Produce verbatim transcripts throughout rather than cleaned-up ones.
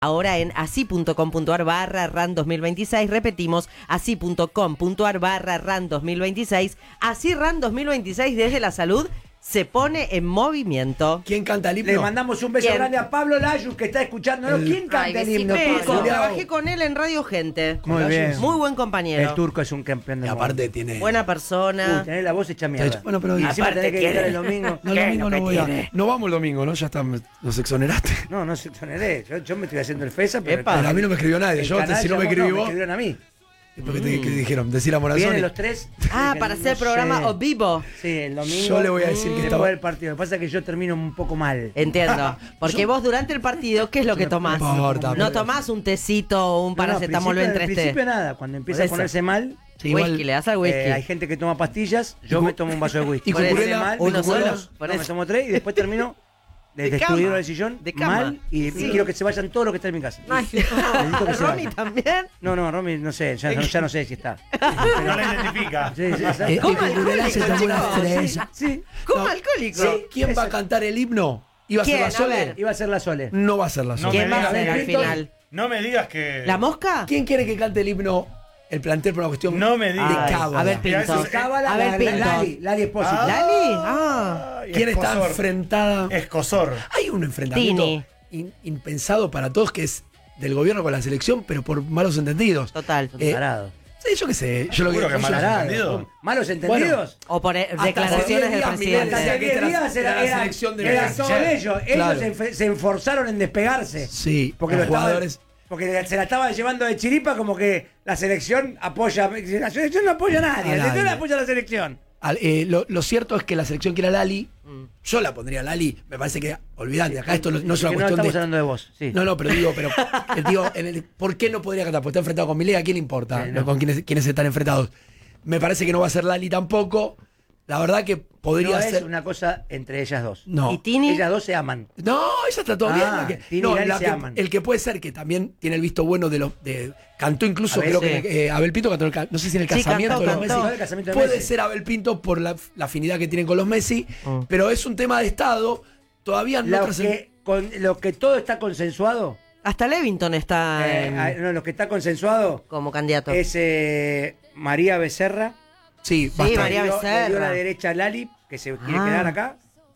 Ahora en así.com.ar barra RAN dos mil veintiséis, repetimos, así.com.ar barra RAN dos mil veintiséis, así RAN dos mil veintiséis desde la salud se pone en movimiento. ¿Quién canta el himno? Le mandamos un beso ¿Quién? grande a Pablo Layus, que está escuchándonos. El- ¿Quién canta Ay, el besito. himno? Beso, Turco? trabajé con él en Radio Gente. Muy bien. Muy buen compañero. El turco es un campeón Y del aparte mundo. tiene... Buena Uy, persona. tenés la voz hecha mierda. Bueno, pero- y encima Aparte tenés que tiene- editar el domingo. No, el ¿Qué? domingo Lo no que voy a... tiene. No vamos el domingo, ¿no? Ya está, me- nos exoneraste. No, no se exoneré. Yo, yo me estoy haciendo el FESA, pero... Epa. Pero a mí no me escribió nadie. el Yo, canal si no me llamó- escribí me vos... escribieron a mí. ¿Por qué te qué dijeron? Decir a Morazoni. Vienen los tres. Ah, Dije, para hacer no programa sé. o vivo. Sí, el domingo. Yo le voy a decir que después estaba- del partido. Lo que pasa es que yo termino un poco mal. Entiendo. Porque vos durante el partido, ¿qué es lo que tomás? No importa, No pero- tomás un tecito o un No, no, paracetamol al en principio- al tres T. principio nada. Cuando empieza Por a eso. ponerse mal, Sí, Whisky, igual- le das al whisky. eh, hay gente que toma pastillas. Yo me tomo un vaso de whisky. ¿Y Por eso Cucurella? mal, ¿Uno me tomo solo? dos, Por no, eso. me tomo tres y después termino de, De destruido cama. del sillón De cama. mal y, y Sí. quiero que se vayan todos los que están en mi casa. Ay, Necesito que se Romy vayan. también. No, no, Romy, no sé, ya, no- ya no sé si está. No la identifica. Sí, sí, exacto. Eh, ¿Cómo y Cucurella se alcohólico, tomó una chicos? estrella. Sí, ¿Cómo No. alcohólico? Sí. ¿Quién va a Ese- cantar el himno? ¿Iba a ser ¿Quién? la A Sole? ver. iba a ser la Sole. No va a ser la No Sole. ¿Quién me va a digas ser que al Pinto- final? No me digas que. ¿La mosca? ¿Quién quiere que cante el himno? El plantel por una cuestión No me de digas. Ay, cábala. a ver, Mira, Pinto. eso es- Cábala, A ver, la- Pinto. Lali, Lali Espósito. Ah. ¿Lali? Ah. Ay, ¿Quién está Escosor. enfrentada? Escosor. Hay un enfrentamiento Tini. in- impensado para todos que es del gobierno con la selección, pero por malos entendidos. Total. Eh, Tarado. Sí, yo qué sé. Yo lo que Seguro que yo- malos Tarado. entendidos. ¿Malos entendidos? O por eh, Hasta declaraciones hace del diez días presidente. Miguel decía que Hace esta diez era- días era, era la era- selección de era Messi. todo de ellos. Ellos Claro. se, enf- se esforzaron en despegarse. Sí, Porque los lo estaban- jugadores. Porque se la estaba llevando de chiripa como que la selección apoya. La selección no apoya a nadie. A La selección nadie. apoya a la selección. Al- eh, lo, lo cierto es que la selección quiere a Lali. Yo la pondría a Lali. Me parece que, olvidate, acá esto no, no es una Que no cuestión estamos de. hablando de vos. Sí. No, no, pero digo, pero eh, digo, en el- ¿por qué no podría cantar? Porque está enfrentado con Milei, ¿a quién le importa? Sí, no. Con quiénes, quiénes están enfrentados. Me parece que no va a ser Lali tampoco. La verdad que podría No es ser. una cosa entre ellas dos. No. ¿Y Tini? Ellas dos se aman. No, ella está todo Ah, bien. la que- Tini y no, Lali la se que- aman. el que puede ser que también tiene el visto bueno de los. De, cantó incluso, Abel, creo sí. que eh, Abel Pinto cantó, en el ca- no sé si en el Sí, casamiento cantó, de los cantó. Messi. El casamiento de Puede Messi. ser Abel Pinto por la, la afinidad que tienen con los Messi, Mm. pero es un tema de Estado. Todavía no Lo trascend- que, con, lo que todo está consensuado. Hasta Levington está eh, en- ah, no, lo que está consensuado como candidato. es eh, María Becerra. Sí, Sí, basta. María Le dio- Becerra. Le dio la derecha a Lali, que se quiere Ah. quedar acá.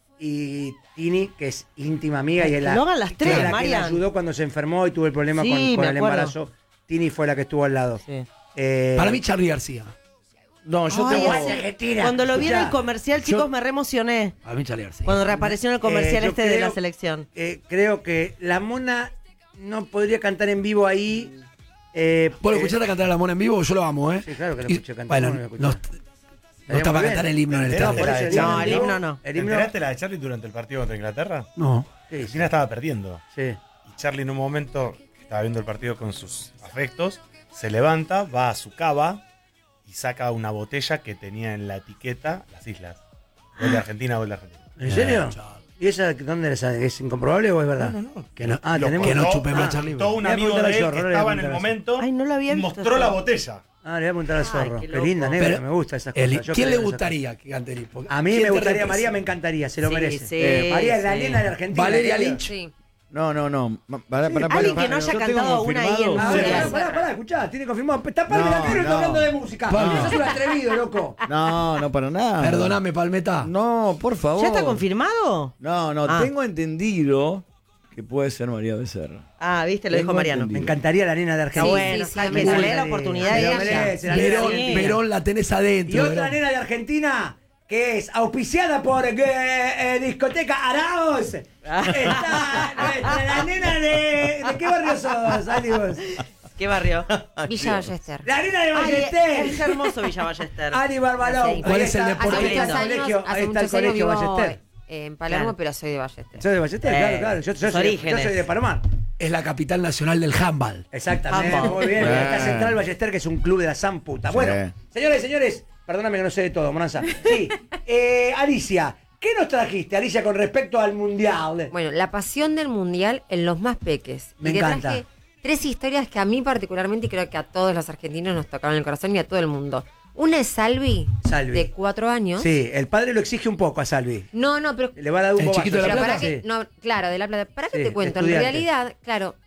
Y Tini, que es íntima amiga y es la, No hagan las tres, es la que Marian. la ayudó cuando se enfermó y tuvo el problema Sí, con, con me el acuerdo. embarazo. Tini fue la que estuvo al lado. Sí. Eh, Para mí, Charly García. No, yo Ay, tengo. hace- Argentina. Cuando lo vi en el Escuchá, comercial, yo- chicos, me reemocioné. Para mí, Charly García. Cuando reapareció en el comercial Eh, yo este de la creo- selección. eh, creo que la mona no podría cantar en vivo ahí. Eh, ¿Puedo eh, escucharte cantar a la Mona en vivo? Yo lo amo, ¿eh? Sí, claro que lo Y- escuché cantar, Bueno, no lo escuché. no, no Estaría está muy para bien. cantar el himno en el No, estadio. por eso No, digo, el vivo, himno no. El ¿Te himno. enteraste la de Charlie durante el partido contra Inglaterra? No. Sí, sí, Cristina estaba perdiendo. sí. Y Charlie en un momento que estaba viendo el partido con sus afectos, se levanta, va a su cava y saca una botella que tenía en la etiqueta las islas. Gol de Argentina, gol de Argentina. ¿En serio? ¿Y esa dónde la sabe? ¿Es incomprobable o es verdad? No, no, no. Que no, Ah, Lo tenemos- que no contó- chupe más Charlie. contó un Le voy a amigo preguntar de al él zorro, que le voy a estaba en el preguntar al momento Ay, no lo había y visto mostró eso. la botella. Ah, le voy a preguntar al Ay, zorro. qué Qué, loco. linda, negra, Pero- me gusta esas El- cosas. Yo ¿Quién le creo en esas gustaría que cante el himno? cosas. A mí ¿Quién me te gustaría, representa? María me encantaría, se lo Sí, merece. sí, Eh, María es la sí. nena de Argentina. Valeria querido. Lynch. Sí. No, no, no. Ma- Para, para, para, Alguien para, que no haya yo tengo cantado una ahí en confirmado- Ah, Sí. pará, Sí. pará, pará, escuchá, tiene confirmado. Está Palme No, acá, no está no. hablando de música. No. Sos un atrevido, loco. No, no, para nada. Perdóname, Palmeta. No, por favor. ¿Ya está confirmado? No, no, Ah. tengo entendido que puede ser María Becerra. Ah, viste, lo dijo Tengo Mariano. Me entendido. encantaría la nena de Está Argentina. bueno, sí, está sí, bien, me dale la encantaría. oportunidad Se de lo ella. merece, la Sí, nena de Verón, sí. Argentina. Verón la tenés adentro. Y otra Verón. nena de Argentina que es auspiciada por eh, eh, Discoteca Araos. Está nuestra, la nena de. ¿De qué barrio sos, Ali, vos? ¿Qué barrio? Villa Ballester. La nena de Ay, Ballester. es hermoso Villa Ballester. Ali Barbalón. Sí. ¿Cuál Ahí es el está. deporte? Hace Ahí está muchos el años, colegio, hace ahí está el muchos años colegio vivo Ballester. en Palermo, Claro. pero soy de Ballester. ¿Sos de Ballester? Eh, Claro, claro. Yo, yo sus soy, yo orígenes. soy de Palomar. Es la capital nacional del handball. Exactamente, Handball. muy bien. Bien. Está Central Ballester, que es un club de la San puta. Sí. Bueno, señores, señores, perdóname que no sé de todo, Monanza. Sí, eh, Alicia, ¿qué nos trajiste, Alicia, con respecto al Mundial? Bueno, la pasión del mundial en los más peques. Me y te encanta. traje tres historias que a mí particularmente y creo que a todos los argentinos nos tocaron el corazón y a todo el mundo. Una es Salvi, Salvi. de cuatro años. Sí, el padre lo exige un poco a Salvi. No, no, pero Le va a dar un ¿El bobazo. chiquito de La Pero Plata? para que, Sí. no, claro, de La Plata. ¿Para qué Sí, te cuento? estudiante. En realidad, claro,